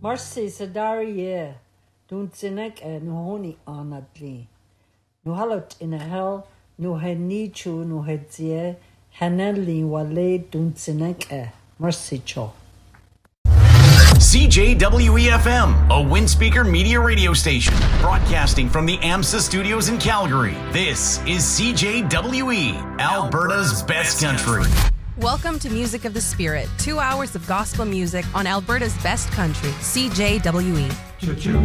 Marcy Sadariye, Dunzinek and Nuhoni Anadli. Nuhalot in a hell, Nuhenichu, Nuhedzie, Hanelli Wale Dunzinek, Mercy Cho. CJWE-FM, a Windspeaker media radio station, broadcasting from the AMSA studios in Calgary. This is CJWE, Alberta's best country. Welcome to Music of the Spirit, 2 hours of gospel music on Alberta's best country, CJWE.